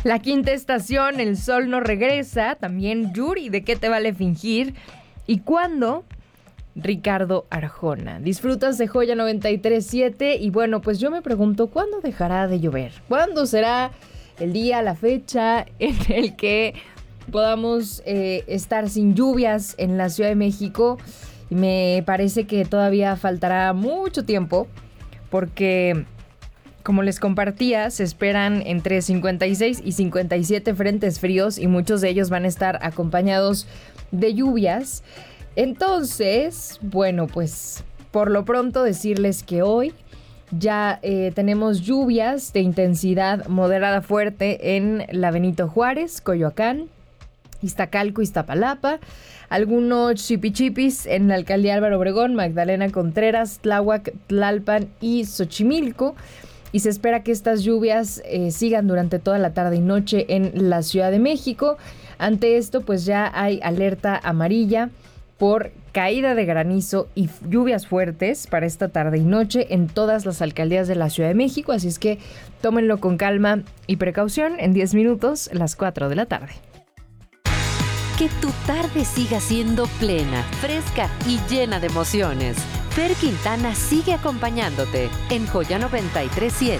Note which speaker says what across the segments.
Speaker 1: La quinta estación, el sol no regresa. También Yuri, ¿de qué te vale fingir? ¿Y cuándo? Ricardo Arjona. Disfrutas de Joya 93.7 y bueno, pues yo me pregunto, ¿cuándo dejará de llover? ¿Cuándo será el día, la fecha en el que podamos estar sin lluvias en la Ciudad de México? Y me parece que todavía faltará mucho tiempo porque, como les compartía, se esperan entre 56 y 57 frentes fríos y muchos de ellos van a estar acompañados de lluvias. Entonces, bueno, pues por lo pronto decirles que hoy ya tenemos lluvias de intensidad moderada fuerte en la Benito Juárez, Coyoacán, Iztacalco, Iztapalapa, algunos chipichipis en la alcaldía Álvaro Obregón, Magdalena Contreras, Tláhuac, Tlalpan y Xochimilco. Y se espera que estas lluvias sigan durante toda la tarde y noche en la Ciudad de México. Ante esto, pues ya hay alerta amarilla por caída de granizo y lluvias fuertes para esta tarde y noche en todas las alcaldías de la Ciudad de México. Así es que tómenlo con calma y precaución. En 10 minutos, las 4 de la tarde.
Speaker 2: Que tu tarde siga siendo plena, fresca y llena de emociones. Fer Quintana sigue acompañándote en Joya 93.7.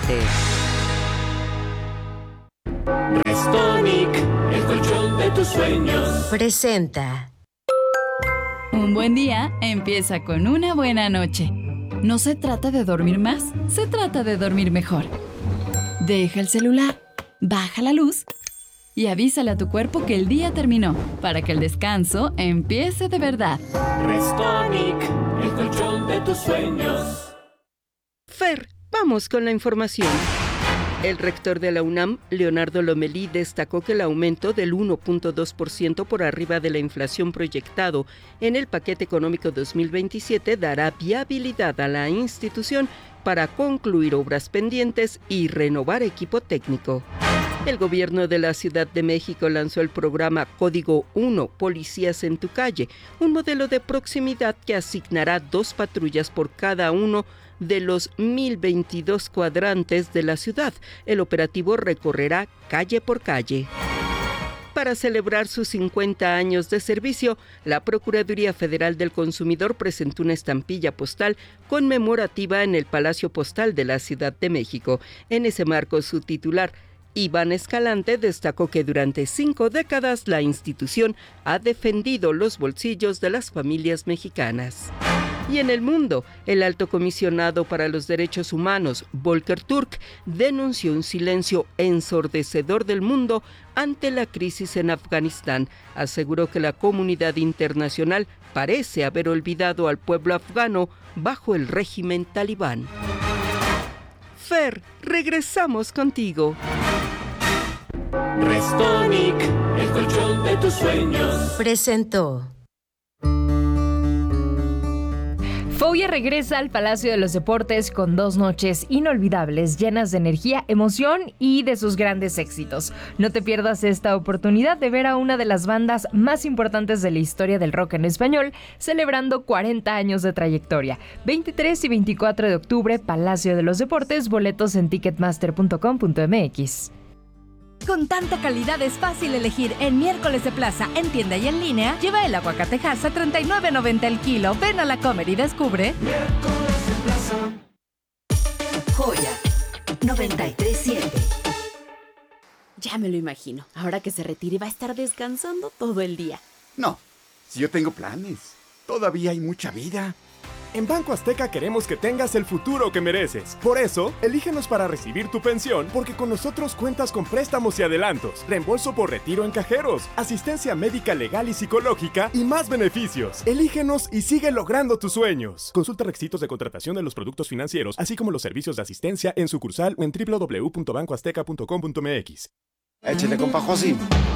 Speaker 3: Restonic, el colchón de tus sueños.
Speaker 2: Presenta.
Speaker 4: Un buen día empieza con una buena noche. No se trata de dormir más, se trata de dormir mejor. Deja el celular, baja la luz y avísale a tu cuerpo que el día terminó para que el descanso empiece de verdad.
Speaker 3: Restonic, el colchón de tus sueños.
Speaker 5: Fer, vamos con la información. El rector de la UNAM, Leonardo Lomelí, destacó que el aumento del 1.2% por arriba de la inflación proyectado en el paquete económico 2027 dará viabilidad a la institución para concluir obras pendientes y renovar equipo técnico. El gobierno de la Ciudad de México lanzó el programa Código 1, Policías en tu calle, un modelo de proximidad que asignará 2 patrullas por cada uno de los 1,022 cuadrantes de la ciudad. El operativo recorrerá calle por calle. Para celebrar sus 50 años de servicio, la Procuraduría Federal del Consumidor presentó una estampilla postal conmemorativa en el Palacio Postal de la Ciudad de México. En ese marco, su titular, Iván Escalante, destacó que durante 5 décadas la institución ha defendido los bolsillos de las familias mexicanas. Y en el mundo, el alto comisionado para los derechos humanos, Volker Turk, denunció un silencio ensordecedor del mundo ante la crisis en Afganistán. Aseguró que la comunidad internacional parece haber olvidado al pueblo afgano bajo el régimen talibán. Fer, regresamos contigo.
Speaker 3: Restonic, el colchón de tus sueños.
Speaker 2: Presentó.
Speaker 1: Fobia regresa al Palacio de los Deportes con 2 noches inolvidables, llenas de energía, emoción y de sus grandes éxitos. No te pierdas esta oportunidad de ver a una de las bandas más importantes de la historia del rock en español, celebrando 40 años de trayectoria. 23 y 24 de octubre, Palacio de los Deportes, boletos en ticketmaster.com.mx.
Speaker 6: Con tanta calidad es fácil elegir. En Miércoles de Plaza, en tienda y en línea, lleva el aguacate Hass a $39.90 el kilo. Ven a la Comer y descubre.
Speaker 3: Miércoles de Plaza.
Speaker 2: Joya 93.7.
Speaker 7: Ya me lo imagino. Ahora que se retire va a estar descansando todo el día.
Speaker 8: No, si yo tengo planes. Todavía hay mucha vida.
Speaker 9: En Banco Azteca queremos que tengas el futuro que mereces. Por eso, elígenos para recibir tu pensión, porque con nosotros cuentas con préstamos y adelantos, reembolso por retiro en cajeros, asistencia médica legal y psicológica y más beneficios. Elígenos y sigue logrando tus sueños. Consulta requisitos de contratación de los productos financieros, así como los servicios de asistencia en sucursal o en www.bancoazteca.com.mx.
Speaker 8: Échale, compa Josi.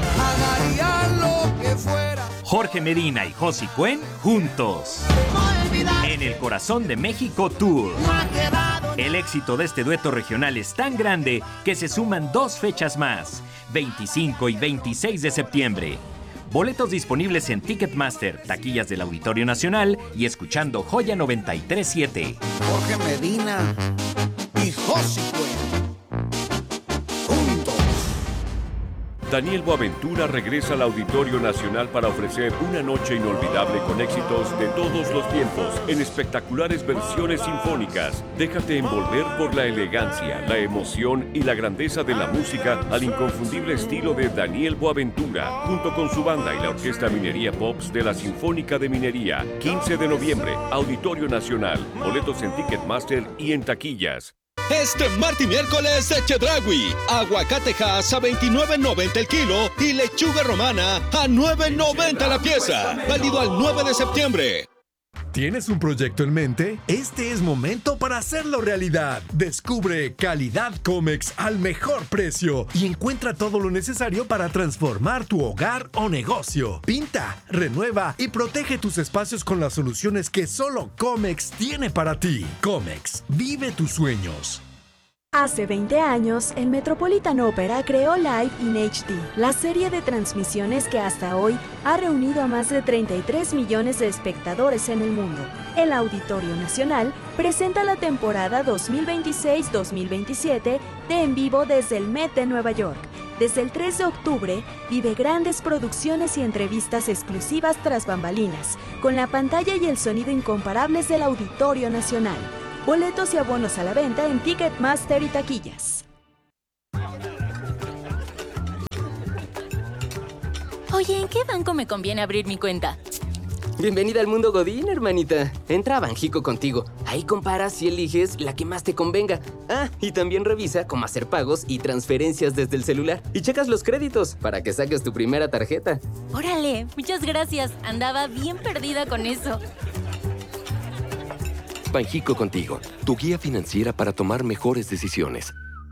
Speaker 10: Jorge Medina y Josi Cuen juntos. En el Corazón de México Tour. El éxito de este dueto regional es tan grande que se suman 2 fechas más, 25 y 26 de septiembre. Boletos disponibles en Ticketmaster, taquillas del Auditorio Nacional y escuchando Joya 93.7.
Speaker 8: Jorge Medina y Josi Cuen. Juntos.
Speaker 11: Daniel Boaventura regresa al Auditorio Nacional para ofrecer una noche inolvidable con éxitos de todos los tiempos en espectaculares versiones sinfónicas. Déjate envolver por la elegancia, la emoción y la grandeza de la música al inconfundible estilo de Daniel Boaventura, junto con su banda y la Orquesta Minería Pops de la Sinfónica de Minería. 15 de noviembre, Auditorio Nacional. Boletos en Ticketmaster y en taquillas.
Speaker 12: Este martes y miércoles de Chedraui. Aguacatejas a $29.90 el kilo y lechuga romana a $9.90 la pieza. Válido al 9 de septiembre.
Speaker 13: ¿Tienes un proyecto en mente? Este es momento para hacerlo realidad. Descubre Calidad Comex al mejor precio y encuentra todo lo necesario para transformar tu hogar o negocio. Pinta, renueva y protege tus espacios con las soluciones que solo Comex tiene para ti. Comex, vive tus sueños.
Speaker 14: Hace 20 años, el Metropolitan Opera creó Live in HD, la serie de transmisiones que hasta hoy ha reunido a más de 33 millones de espectadores en el mundo. El Auditorio Nacional presenta la temporada 2026-2027 de En Vivo desde el Met de Nueva York. Desde el 3 de octubre, vive grandes producciones y entrevistas exclusivas tras bambalinas, con la pantalla y el sonido incomparables del Auditorio Nacional. Boletos y abonos a la venta en Ticketmaster y taquillas.
Speaker 15: Oye, ¿en qué banco me conviene abrir mi cuenta?
Speaker 16: Bienvenida al mundo Godín, hermanita. Entra a Banjico contigo. Ahí comparas y eliges la que más te convenga. Ah, y también revisa cómo hacer pagos y transferencias desde el celular. Y checas los créditos para que saques tu primera tarjeta.
Speaker 15: Órale, muchas gracias. Andaba bien perdida con eso.
Speaker 17: Banjico contigo, tu guía financiera para tomar mejores decisiones.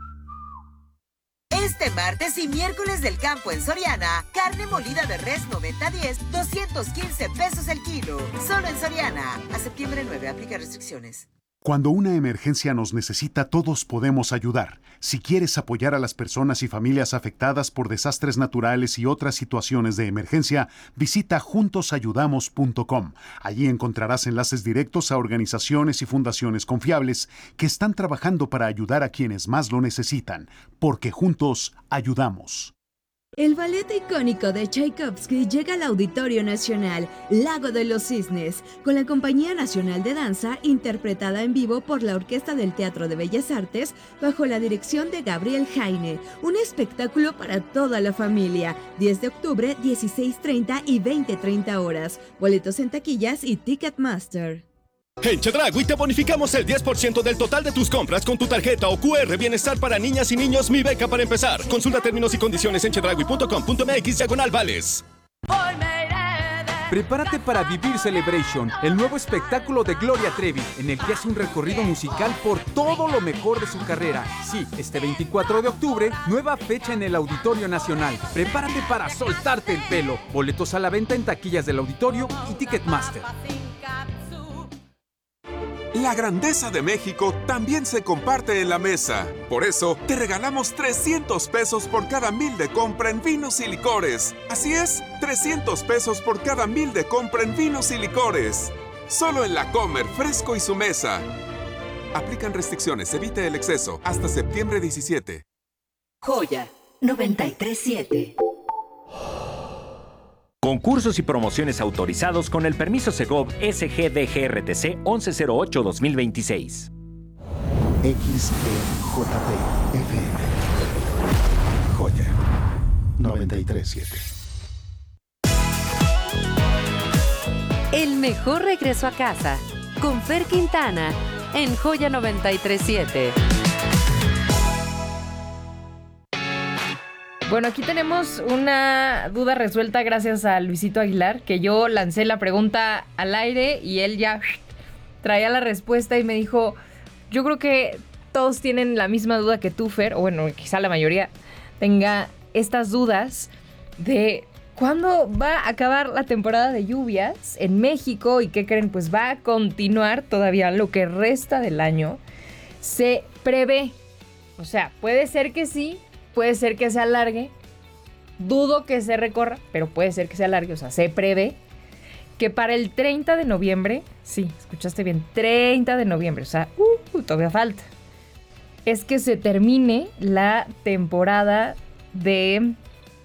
Speaker 18: Este martes y miércoles del campo en Soriana, carne molida de res 90-10, 215 pesos el kilo. Solo en Soriana. A septiembre 9, aplica restricciones.
Speaker 19: Cuando una emergencia nos necesita, todos podemos ayudar. Si quieres apoyar a las personas y familias afectadas por desastres naturales y otras situaciones de emergencia, visita juntosayudamos.com. Allí encontrarás enlaces directos a organizaciones y fundaciones confiables que están trabajando para ayudar a quienes más lo necesitan, porque juntos ayudamos.
Speaker 20: El ballet icónico de Tchaikovsky llega al Auditorio Nacional, Lago de los Cisnes, con la Compañía Nacional de Danza, interpretada en vivo por la Orquesta del Teatro de Bellas Artes, bajo la dirección de Gabriel Jaine. Un espectáculo para toda la familia. 10 de octubre, 16:30 y 20:30 horas. Boletos en taquillas y Ticketmaster.
Speaker 12: En Chedraui te bonificamos el 10% del total de tus compras con tu tarjeta o QR Bienestar para niñas y niños Mi Beca para empezar. Consulta términos y condiciones en chedraui.com.mx/vales.
Speaker 21: Prepárate para vivir Celebration, el nuevo espectáculo de Gloria Trevi, en el que hace un recorrido musical por todo lo mejor de su carrera. Sí, este 24 de octubre, nueva fecha en el Auditorio Nacional. Prepárate para soltarte el pelo. Boletos a la venta en taquillas del Auditorio y Ticketmaster.
Speaker 22: La grandeza de México también se comparte en la mesa. Por eso, te regalamos 300 pesos por cada 1,000 de compra en vinos y licores. Así es, 300 pesos por cada 1,000 de compra en vinos y licores. Solo en La Comer, Fresco y Su Mesa. Aplican restricciones, evite el exceso. Hasta septiembre 17.
Speaker 2: Joya 93.7.
Speaker 10: Concursos y promociones autorizados con el permiso Segov SGDGRTC 1108-2026.
Speaker 23: XEJP FM. Joya 93.7.
Speaker 2: El mejor regreso a casa con Fer Quintana en Joya 93.7.
Speaker 1: Bueno, aquí tenemos una duda resuelta gracias a Luisito Aguilar, que yo lancé la pregunta al aire y él ya traía la respuesta y me dijo, yo creo que todos tienen la misma duda que tú, Fer, o bueno, quizá la mayoría tenga estas dudas de cuándo va a acabar la temporada de lluvias en México y qué creen, pues va a continuar todavía lo que resta del año. Se prevé, o sea, puede ser que sí, puede ser que se alargue, dudo que se recorra, pero puede ser que se alargue, o sea, se prevé que para el 30 de noviembre, sí, escuchaste bien, 30 de noviembre, o sea, todavía falta, es que se termine la temporada de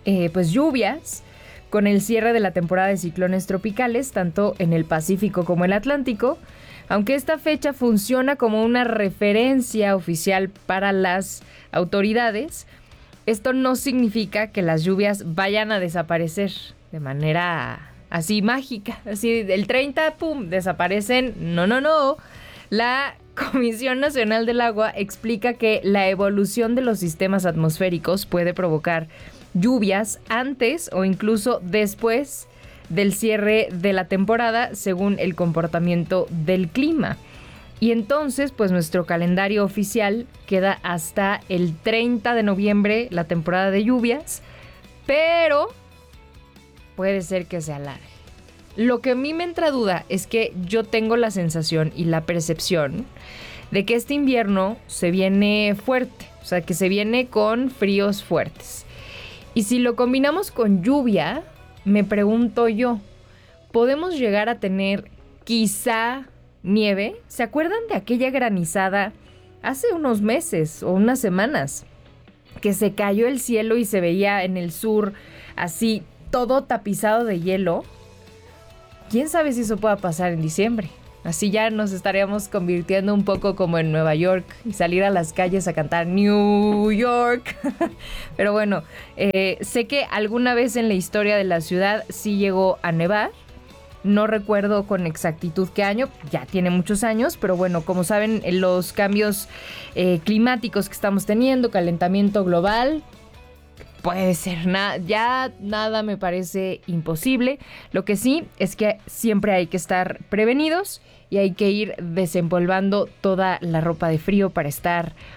Speaker 1: pues lluvias con el cierre de la temporada de ciclones tropicales, tanto en el Pacífico como el Atlántico. Aunque esta fecha funciona como una referencia oficial para las autoridades, esto no significa que las lluvias vayan a desaparecer de manera así mágica. Así el 30, ¡pum!, desaparecen. No. La Comisión Nacional del Agua explica que la evolución de los sistemas atmosféricos puede provocar lluvias antes o incluso después del cierre de la temporada, según el comportamiento del clima. Y entonces, pues nuestro calendario oficial queda hasta el 30 de noviembre, la temporada de lluvias, pero puede ser que se alargue. Lo que a mí me entra duda es que yo tengo la sensación y la percepción de que este invierno se viene fuerte, o sea, que se viene con fríos fuertes. Y si lo combinamos con lluvia, me pregunto yo, ¿podemos llegar a tener quizá nieve? ¿Se acuerdan de aquella granizada hace unos meses o unas semanas? Que se cayó el cielo y se veía en el sur así todo tapizado de hielo. ¿Quién sabe si eso pueda pasar en diciembre? Así ya nos estaríamos convirtiendo un poco como en Nueva York y salir a las calles a cantar New York. Pero bueno, sé que alguna vez en la historia de la ciudad sí llegó a nevar. No recuerdo con exactitud qué año, ya tiene muchos años, pero bueno, como saben, los cambios climáticos que estamos teniendo, calentamiento global, puede ser, ya nada me parece imposible. Lo que sí es que siempre hay que estar prevenidos y hay que ir desempolvando toda la ropa de frío para estar